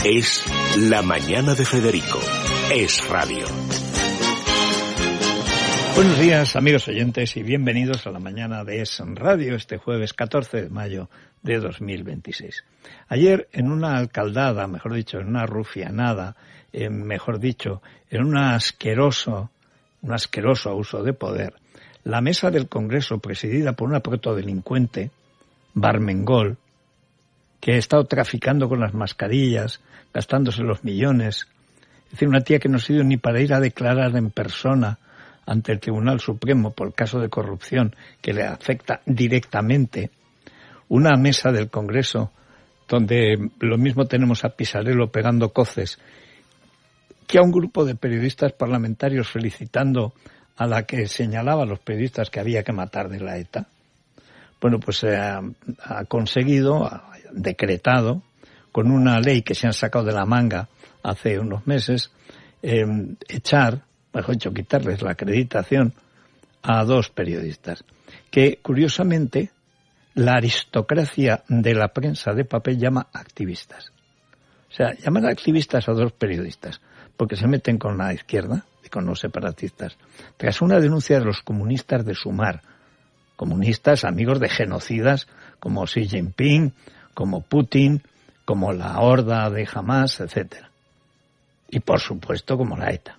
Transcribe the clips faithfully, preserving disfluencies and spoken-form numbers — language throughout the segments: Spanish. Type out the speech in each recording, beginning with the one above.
Es La Mañana de Federico. Es radio. Buenos días, amigos oyentes, y bienvenidos a La Mañana de Es Radio, este jueves catorce de mayo de dos mil veintiséis. Ayer, en una alcaldada, mejor dicho, en una rufianada, eh, mejor dicho, en un asqueroso, un asqueroso abuso de poder, la mesa del Congreso, presidida por una protodelincuente, Barmengol, que ha estado traficando con las mascarillas, gastándose los millones, es decir, una tía que no ha sido ni para ir a declarar en persona ante el Tribunal Supremo por caso de corrupción que le afecta directamente, una mesa del Congreso donde lo mismo tenemos a Pisarello pegando coces que a un grupo de periodistas parlamentarios felicitando a la que señalaba a los periodistas que había que matar de la ETA. Bueno, pues eh, ha conseguido, ha decretado, con una ley que se han sacado de la manga hace unos meses, eh, echar, mejor dicho, quitarles la acreditación a dos periodistas, que curiosamente la aristocracia de la prensa de papel llama activistas. O sea, llaman activistas a dos periodistas, porque se meten con la izquierda y con los separatistas, tras una denuncia de los comunistas de Sumar, comunistas amigos de genocidas como Xi Jinping, como Putin, como la horda de Hamas, etcétera. Y por supuesto como la ETA.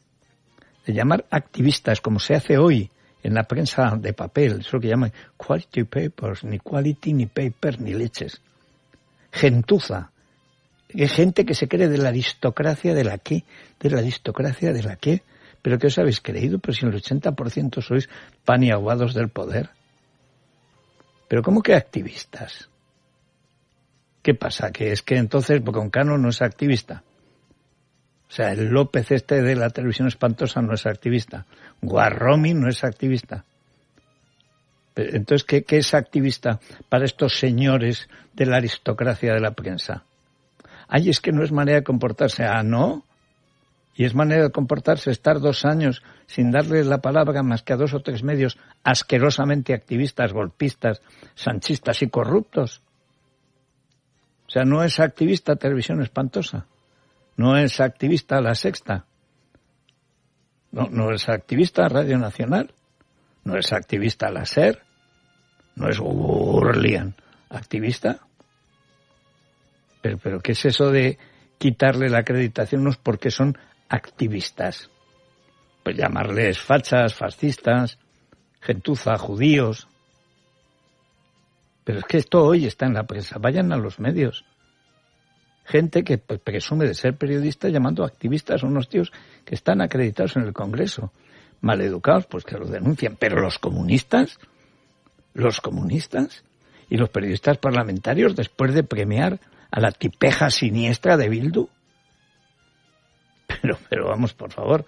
De llamar activistas, como se hace hoy en la prensa de papel, eso que llaman quality papers, ni quality, ni paper, ni leches. Gentuza. Gente que se cree de la aristocracia de la qué, de la aristocracia de la qué. ¿Pero qué os habéis creído? Pues si el ochenta por ciento sois paniaguados del poder. ¿Pero cómo que activistas? ¿Qué pasa? ¿Que es que entonces Broncano no es activista? O sea, el López este de la televisión espantosa no es activista. Guarromi no es activista. Entonces, ¿qué, qué es activista para estos señores de la aristocracia de la prensa? Ay, es que no es manera de comportarse. Ah, ¿no? Y es manera de comportarse estar dos años sin darle la palabra más que a dos o tres medios asquerosamente activistas, golpistas, sanchistas y corruptos. O sea, no es activista Televisión Espantosa. No es activista La Sexta. No, no es activista Radio Nacional. No es activista La SER. No es Gurlian. ¿Activista? Pero, pero ¿qué es eso de quitarle la acreditación unos porque son activistas? Pues llamarles fachas, fascistas, gentuza, judíos. Pero es que esto hoy está en la prensa. Vayan a los medios. Gente que presume de ser periodista llamando activistas a unos tíos que están acreditados en el Congreso. Maleducados, pues que los denuncian. Pero los comunistas, los comunistas y los periodistas parlamentarios, después de premiar a la tipeja siniestra de Bildu. Pero, pero vamos, por favor.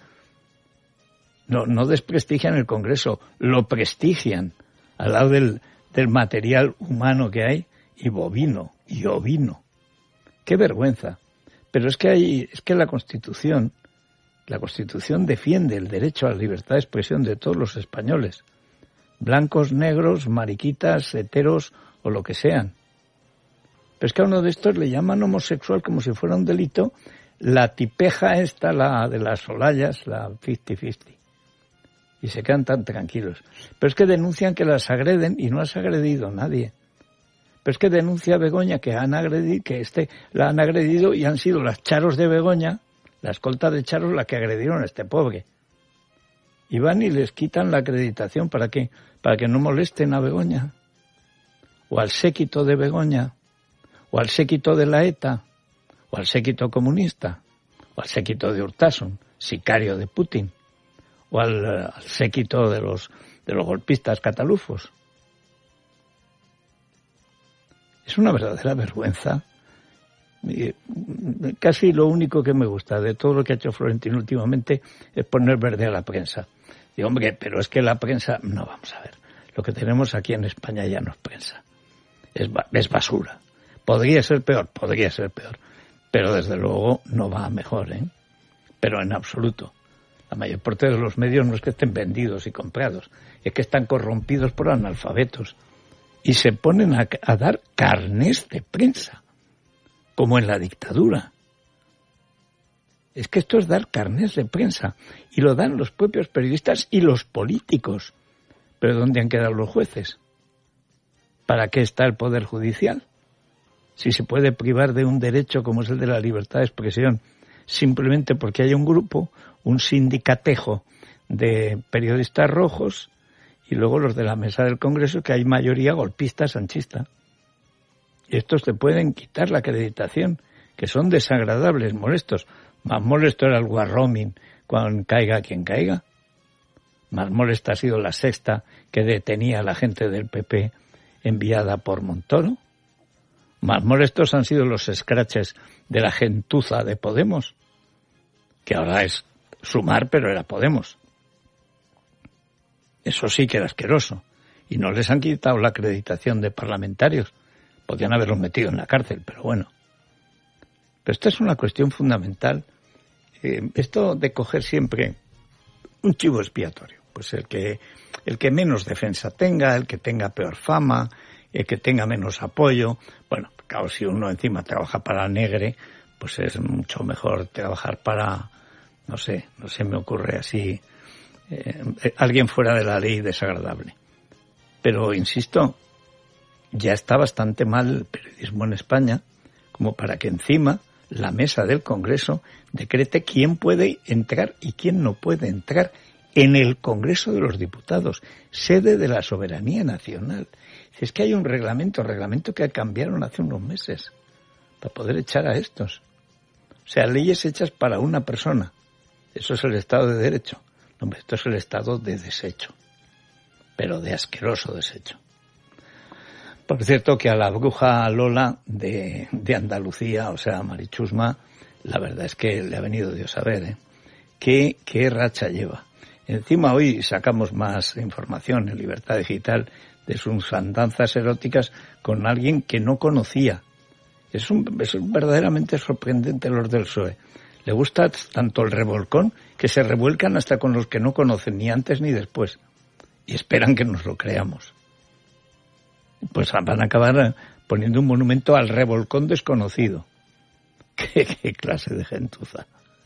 No, no desprestigian el Congreso, lo prestigian al lado del, del material humano que hay, y bovino, y ovino. ¡Qué vergüenza! Pero es que hay, es que la Constitución, la Constitución defiende el derecho a la libertad de expresión de todos los españoles, blancos, negros, mariquitas, heteros o lo que sean. Pero es que a uno de estos le llaman homosexual como si fuera un delito, la tipeja esta, la de las solayas, la cincuenta cincuenta. Y se quedan tan tranquilos. Pero es que denuncian que las agreden y no las ha agredido nadie. Pero es que denuncia a Begoña que han agredido, que este la han agredido y han sido las charos de Begoña, la escolta de charos, la que agredieron a este pobre. Y van y les quitan la acreditación. ¿Para qué? Para que no molesten a Begoña. O al séquito de Begoña. O al séquito de la ETA. O al séquito comunista. O al séquito de Urtasun, sicario de Putin. O al, al séquito de los, de los golpistas catalufos. Es una verdadera vergüenza. Casi lo único que me gusta de todo lo que ha hecho Florentino últimamente es poner verde a la prensa. Digo, hombre, pero es que la prensa... No, vamos a ver. Lo que tenemos aquí en España ya no es prensa. Es, es basura. Podría ser peor, podría ser peor. Pero desde luego no va a mejor, ¿eh? Pero en absoluto. La mayor parte de los medios no es que estén vendidos y comprados, es que están corrompidos por analfabetos. Y se ponen a, a dar carnés de prensa, como en la dictadura. Es que esto es dar carnés de prensa. Y lo dan los propios periodistas y los políticos. ¿Pero dónde han quedado los jueces? ¿Para qué está el Poder Judicial? Si se puede privar de un derecho como es el de la libertad de expresión, simplemente porque hay un grupo, un sindicatejo de periodistas rojos, y luego los de la mesa del Congreso, que hay mayoría golpista sanchista. Y estos te pueden quitar la acreditación, que son desagradables, molestos. Más molesto era el Warroaming, cuando caiga quien caiga. Más molesta ha sido la Sexta, que detenía a la gente del P P enviada por Montoro. Más molestos han sido los scratches de la gentuza de Podemos, que ahora es Sumar, pero era Podemos. Eso sí que era asqueroso. Y no les han quitado la acreditación de parlamentarios. Podían haberlos metido en la cárcel, pero bueno. Pero esta es una cuestión fundamental. Eh, esto de coger siempre un chivo expiatorio. Pues el que, el que menos defensa tenga, el que tenga peor fama, el que tenga menos apoyo. Bueno, claro, si uno encima trabaja para Negre, pues es mucho mejor trabajar para, no sé, no se me ocurre así, eh, alguien fuera de la ley desagradable. Pero, insisto, ya está bastante mal el periodismo en España como para que encima la mesa del Congreso decrete quién puede entrar y quién no puede entrar en el Congreso de los Diputados, sede de la soberanía nacional. Si es que hay un reglamento, reglamento que cambiaron hace unos meses para poder echar a estos. O sea, leyes hechas para una persona. Eso es el Estado de Derecho. Hombre, esto es el Estado de desecho, pero de asqueroso desecho. Por cierto, que a la bruja Lola de, de Andalucía, o sea, Marichusma, la verdad es que le ha venido Dios a ver, ¿eh? ¿Qué, qué racha lleva? Encima hoy sacamos más información en Libertad Digital de sus andanzas eróticas con alguien que no conocía. Es, un, es verdaderamente sorprendente los del P S O E. Le gusta tanto el revolcón que se revuelcan hasta con los que no conocen, ni antes ni después. Y esperan que nos lo creamos. Pues van a acabar poniendo un monumento al revolcón desconocido. ¿Qué, qué clase de gentuza?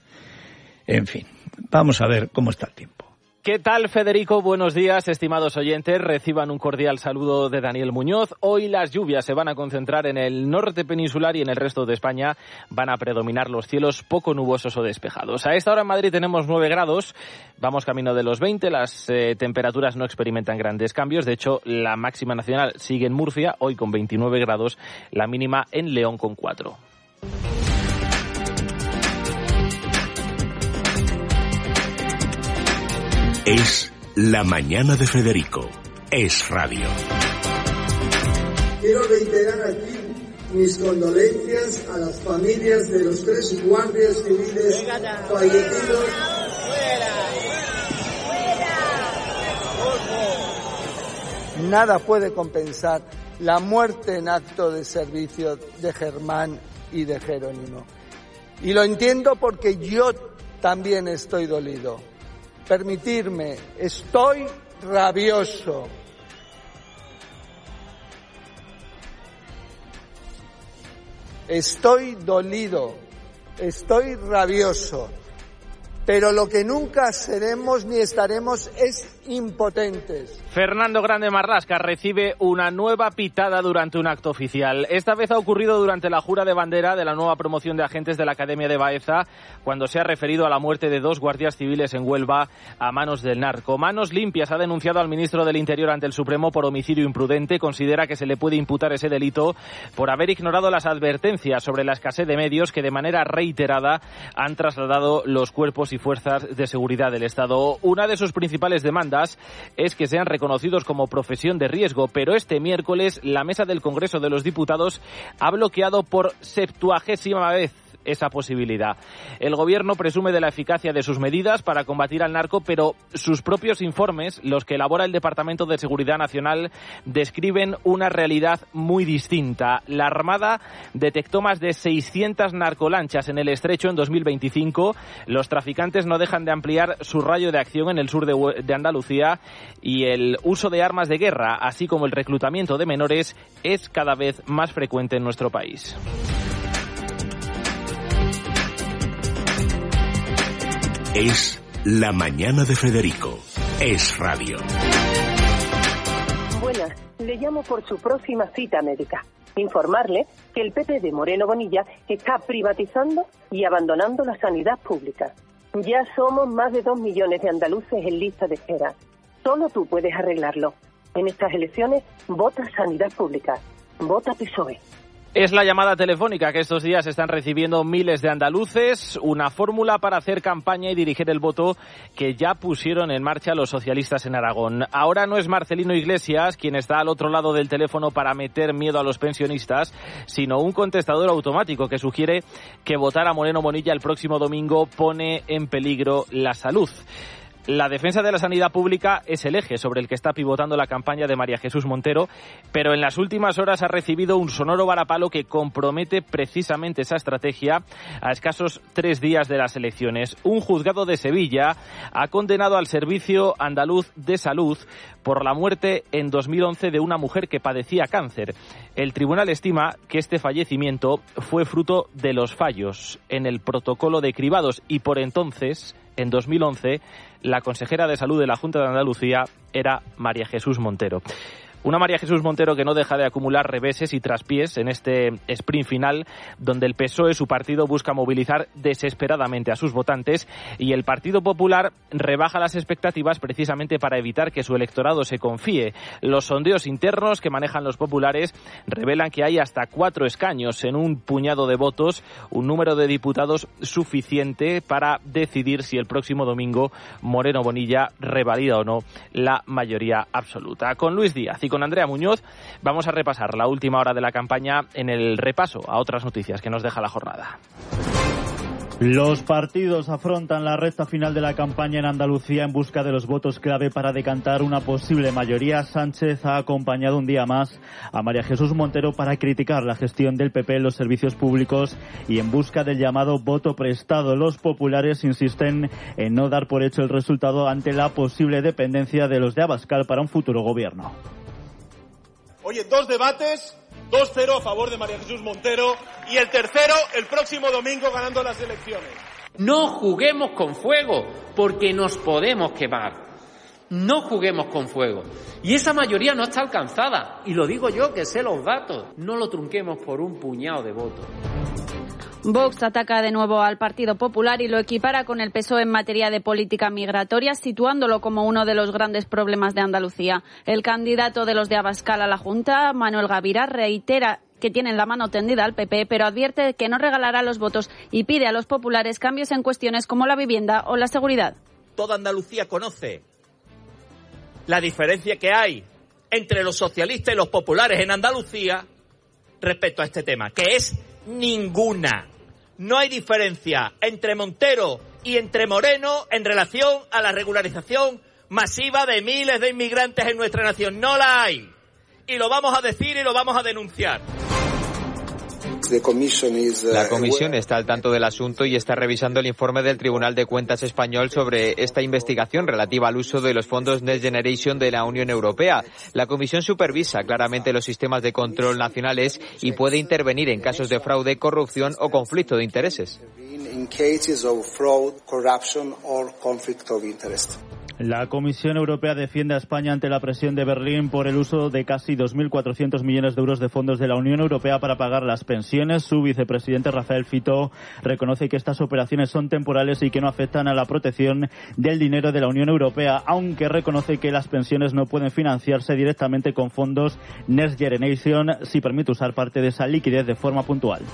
En fin, vamos a ver cómo está el tiempo. ¿Qué tal, Federico? Buenos días, estimados oyentes. Reciban un cordial saludo de Daniel Muñoz. Hoy las lluvias se van a concentrar en el norte peninsular y en el resto de España van a predominar los cielos poco nubosos o despejados. A esta hora en Madrid tenemos nueve grados, vamos camino de los veinte, las eh, temperaturas no experimentan grandes cambios. De hecho, la máxima nacional sigue en Murcia, hoy con veintinueve grados, la mínima en León con cuatro. Es La Mañana de Federico. Es radio. Quiero reiterar aquí mis condolencias a las familias de los tres guardias civiles fallecidos. Nada puede compensar la muerte en acto de servicio de Germán y de Jerónimo. Y lo entiendo porque yo también estoy dolido. Permitirme, estoy rabioso. Estoy dolido, estoy rabioso. Pero lo que nunca seremos ni estaremos es impotentes. Fernando Grande Marlasca recibe una nueva pitada durante un acto oficial. Esta vez ha ocurrido durante la jura de bandera de la nueva promoción de agentes de la Academia de Baeza, cuando se ha referido a la muerte de dos guardias civiles en Huelva a manos del narco. Manos Limpias ha denunciado al ministro del Interior ante el Supremo por homicidio imprudente. Considera que se le puede imputar ese delito por haber ignorado las advertencias sobre la escasez de medios que de manera reiterada han trasladado los cuerpos y fuerzas de seguridad del Estado. Una de sus principales demandas es que sean reconocidos como profesión de riesgo, pero este miércoles la mesa del Congreso de los Diputados ha bloqueado por septuagésima vez esa posibilidad. El gobierno presume de la eficacia de sus medidas para combatir al narco, pero sus propios informes, los que elabora el Departamento de Seguridad Nacional, describen una realidad muy distinta. La Armada detectó más de seiscientas narcolanchas en el Estrecho en dos mil veinticinco. Los traficantes no dejan de ampliar su radio de acción en el sur de, de Andalucía, y el uso de armas de guerra, así como el reclutamiento de menores, es cada vez más frecuente en nuestro país. Es La Mañana de Federico. Es Radio. Buenas, le llamo por su próxima cita médica. Informarle que el P P de Moreno Bonilla está privatizando y abandonando la sanidad pública. Ya somos más de dos millones de andaluces en lista de espera. Solo tú puedes arreglarlo. En estas elecciones, vota sanidad pública. Vota P S O E. Es la llamada telefónica que estos días están recibiendo miles de andaluces, una fórmula para hacer campaña y dirigir el voto que ya pusieron en marcha los socialistas en Aragón. Ahora no es Marcelino Iglesias quien está al otro lado del teléfono para meter miedo a los pensionistas, sino un contestador automático que sugiere que votar a Moreno Bonilla el próximo domingo pone en peligro la salud. La defensa de la sanidad pública es el eje sobre el que está pivotando la campaña de María Jesús Montero, pero en las últimas horas ha recibido un sonoro varapalo que compromete precisamente esa estrategia a escasos tres días de las elecciones. Un juzgado de Sevilla ha condenado al Servicio Andaluz de Salud por la muerte en dos mil once de una mujer que padecía cáncer. El tribunal estima que este fallecimiento fue fruto de los fallos en el protocolo de cribados y por entonces, en dos mil once, la consejera de Salud de la Junta de Andalucía era María Jesús Montero. Una María Jesús Montero que no deja de acumular reveses y traspiés en este sprint final, donde el P S O E, su partido, busca movilizar desesperadamente a sus votantes y el Partido Popular rebaja las expectativas precisamente para evitar que su electorado se confíe. Los sondeos internos que manejan los populares revelan que hay hasta cuatro escaños en un puñado de votos, un número de diputados suficiente para decidir si el próximo domingo Moreno Bonilla revalida o no la mayoría absoluta. Con Luis Díaz y con Andrea Muñoz vamos a repasar la última hora de la campaña en el repaso a otras noticias que nos deja la jornada. Los partidos afrontan la recta final de la campaña en Andalucía en busca de los votos clave para decantar una posible mayoría. Sánchez ha acompañado un día más a María Jesús Montero para criticar la gestión del P P en los servicios públicos y en busca del llamado voto prestado. Los populares insisten en no dar por hecho el resultado ante la posible dependencia de los de Abascal para un futuro gobierno. Oye, dos debates, dos cero a favor de María Jesús Montero y el tercero el próximo domingo ganando las elecciones. No juguemos con fuego, porque nos podemos quemar. No juguemos con fuego. Y esa mayoría no está alcanzada. Y lo digo yo, que sé los datos. No lo trunquemos por un puñado de votos. Vox ataca de nuevo al Partido Popular y lo equipara con el P S O E en materia de política migratoria, situándolo como uno de los grandes problemas de Andalucía. El candidato de los de Abascal a la Junta, Manuel Gavira, reitera que tienen la mano tendida al P P, pero advierte que no regalará los votos y pide a los populares cambios en cuestiones como la vivienda o la seguridad. Toda Andalucía conoce la diferencia que hay entre los socialistas y los populares en Andalucía respecto a este tema, que es ninguna. No hay diferencia entre Montero y entre Moreno en relación a la regularización masiva de miles de inmigrantes en nuestra nación. No la hay. Y lo vamos a decir y lo vamos a denunciar. La Comisión está al tanto del asunto y está revisando el informe del Tribunal de Cuentas español sobre esta investigación relativa al uso de los fondos Next Generation de la Unión Europea. La Comisión supervisa claramente los sistemas de control nacionales y puede intervenir en casos de fraude, corrupción o conflicto de intereses. La Comisión Europea defiende a España ante la presión de Berlín por el uso de casi dos mil cuatrocientos millones de euros de fondos de la Unión Europea para pagar las pensiones. Su vicepresidente Rafael Fito reconoce que estas operaciones son temporales y que no afectan a la protección del dinero de la Unión Europea, aunque reconoce que las pensiones no pueden financiarse directamente con fondos Next Generation si permite usar parte de esa liquidez de forma puntual.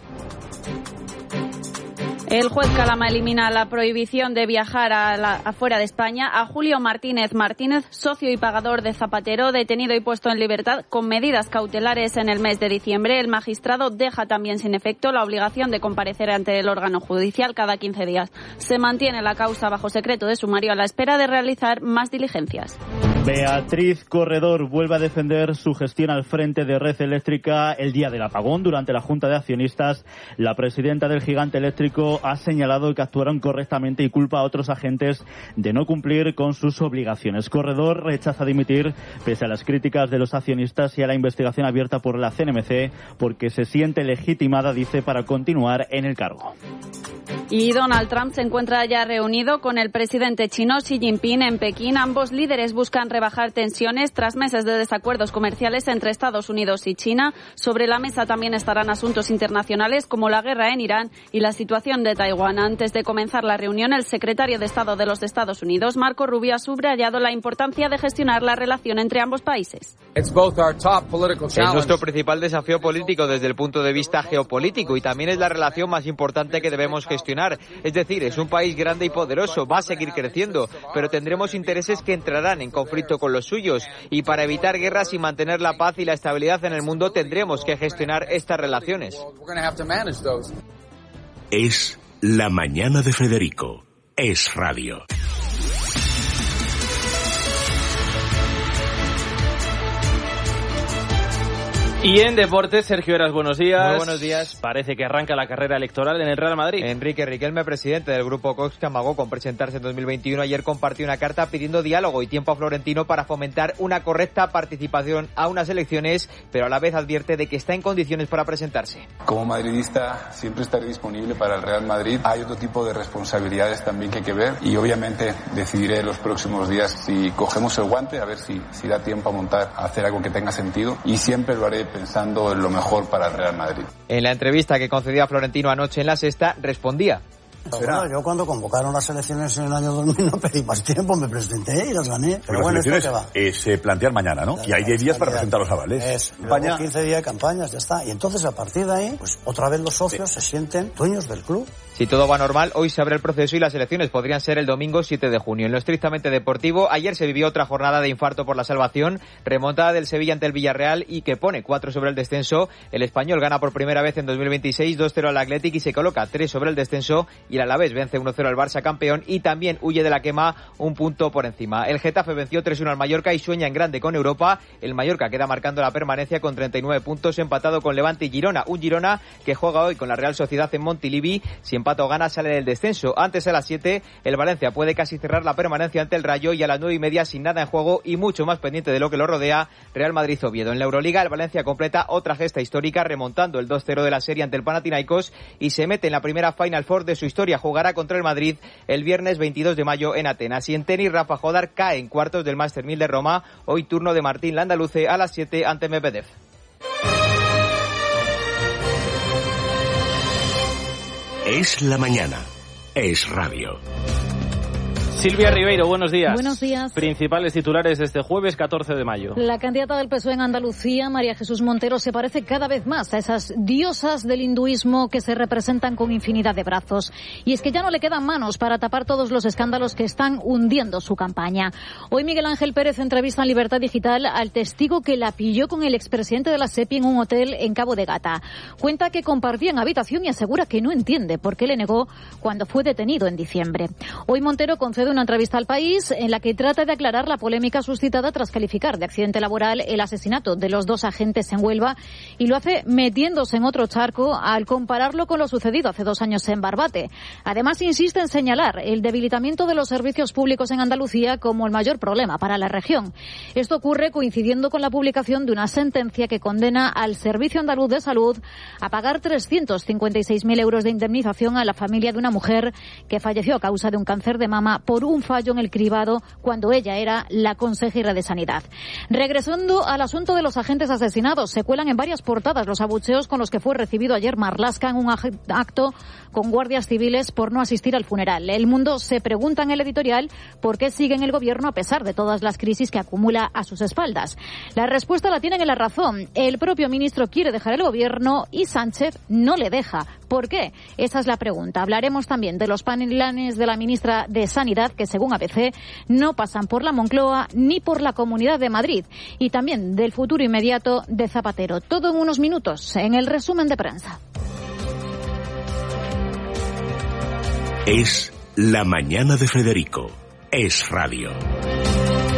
El juez Calama elimina la prohibición de viajar a la, afuera de España a Julio Martínez Martínez, socio y pagador de Zapatero, detenido y puesto en libertad con medidas cautelares en el mes de diciembre. El magistrado deja también sin efecto la obligación de comparecer ante el órgano judicial cada quince días. Se mantiene la causa bajo secreto de sumario a la espera de realizar más diligencias. Beatriz Corredor vuelve a defender su gestión al frente de Red Eléctrica el día del apagón. Durante la Junta de Accionistas, la presidenta del gigante eléctrico ha señalado que actuaron correctamente y culpa a otros agentes de no cumplir con sus obligaciones. Corredor rechaza dimitir pese a las críticas de los accionistas y a la investigación abierta por la C N M C porque se siente legitimada, dice, para continuar en el cargo. Y Donald Trump se encuentra ya reunido con el presidente chino Xi Jinping en Pekín. Ambos líderes buscan rebajar tensiones tras meses de desacuerdos comerciales entre Estados Unidos y China. Sobre la mesa también estarán asuntos internacionales como la guerra en Irán y la situación de Taiwán. Antes de comenzar la reunión, el secretario de Estado de los Estados Unidos, Marco Rubio, ha subrayado la importancia de gestionar la relación entre ambos países. Es nuestro principal desafío político desde el punto de vista geopolítico y también es la relación más importante que debemos gestionar. Es decir, es un país grande y poderoso, va a seguir creciendo, pero tendremos intereses que entrarán en conflicto con los suyos y para evitar guerras y mantener la paz y la estabilidad en el mundo tendremos que gestionar estas relaciones. Es La Mañana de Federico. Es Radio. Y en deportes, Sergio Heras, buenos días. Muy buenos días. Parece que arranca la carrera electoral en el Real Madrid. Enrique Riquelme, presidente del Grupo Cox, que amagó con presentarse en dos mil veintiuno, ayer compartió una carta pidiendo diálogo y tiempo a Florentino para fomentar una correcta participación a unas elecciones, pero a la vez advierte de que está en condiciones para presentarse. Como madridista siempre estaré disponible para el Real Madrid. Hay otro tipo de responsabilidades también que hay que ver y obviamente decidiré los próximos días si cogemos el guante, a ver si, si da tiempo a montar, a hacer algo que tenga sentido y siempre lo haré pensando en lo mejor para el Real Madrid. En la entrevista que concedió a Florentino anoche en La Sexta, respondía. Bueno, yo cuando convocaron las elecciones en el año dos mil no pedí más tiempo, me presenté y las gané. Pero, Pero bueno, las elecciones ¿esto qué va? Eh, se plantean mañana, ¿no? Claro, y hay diez días para día, presentar los avales. Es, luego quince días de campañas, ya está. Y entonces a partir de ahí, pues otra vez los socios sí. se sienten dueños del club. Si todo va normal, hoy se abre el proceso y las elecciones podrían ser el domingo siete de junio. En lo estrictamente deportivo, ayer se vivió otra jornada de infarto por la salvación, remontada del Sevilla ante el Villarreal y que pone cuatro sobre el descenso. El Español gana por primera vez en dos mil veintiséis, dos cero al Athletic y se coloca tres sobre el descenso y el Alavés vence uno cero al Barça campeón y también huye de la quema un punto por encima. El Getafe venció tres uno al Mallorca y sueña en grande con Europa. El Mallorca queda marcando la permanencia con treinta y nueve puntos, empatado con Levante y Girona. Un Girona que juega hoy con la Real Sociedad en Montilivi. Si empata o gana sale del descenso. Antes a las siete el Valencia puede casi cerrar la permanencia ante el Rayo y a las nueve y media sin nada en juego y mucho más pendiente de lo que lo rodea, Real Madrid-Oviedo. En la Euroliga el Valencia completa otra gesta histórica remontando el dos cero de la serie ante el Panathinaikos y se mete en la primera Final Four de su historia. Jugará contra el Madrid el viernes veintidós de mayo en Atenas. Y en tenis Rafa Jodar cae en cuartos del Master mil de Roma. Hoy turno de Martín Landaluce a las siete ante Medvedev. Es la mañana. Es Radio. Silvia Ribeiro, buenos días. Buenos días. Principales titulares de este jueves catorce de mayo. La candidata del P S O E en Andalucía, María Jesús Montero, se parece cada vez más a esas diosas del hinduismo que se representan con infinidad de brazos. Y es que ya no le quedan manos para tapar todos los escándalos que están hundiendo su campaña. Hoy Miguel Ángel Pérez entrevista en Libertad Digital al testigo que la pilló con el expresidente de la SEPI en un hotel en Cabo de Gata. Cuenta que compartían habitación y asegura que no entiende por qué le negó cuando fue detenido en diciembre. Hoy Montero concede una entrevista al País en la que trata de aclarar la polémica suscitada tras calificar de accidente laboral el asesinato de los dos agentes en Huelva y lo hace metiéndose en otro charco al compararlo con lo sucedido hace dos años en Barbate. Además insiste en señalar el debilitamiento de los servicios públicos en Andalucía como el mayor problema para la región. Esto ocurre coincidiendo con la publicación de una sentencia que condena al Servicio Andaluz de Salud a pagar trescientos cincuenta y seis mil euros de indemnización a la familia de una mujer que falleció a causa de un cáncer de mama por un fallo en el cribado cuando ella era la consejera de Sanidad. Regresando al asunto de los agentes asesinados, se cuelan en varias portadas los abucheos con los que fue recibido ayer Marlaska en un acto con guardias civiles por no asistir al funeral. El Mundo se pregunta en el editorial por qué sigue en el gobierno a pesar de todas las crisis que acumula a sus espaldas. La respuesta la tienen en La Razón. El propio ministro quiere dejar el gobierno y Sánchez no le deja. ¿Por qué? Esa es la pregunta. Hablaremos también de los planes de la ministra de Sanidad que, según A B C, no pasan por la Moncloa ni por la Comunidad de Madrid y también del futuro inmediato de Zapatero. Todo en unos minutos en el resumen de prensa. Es la mañana de Federico. Es Radio.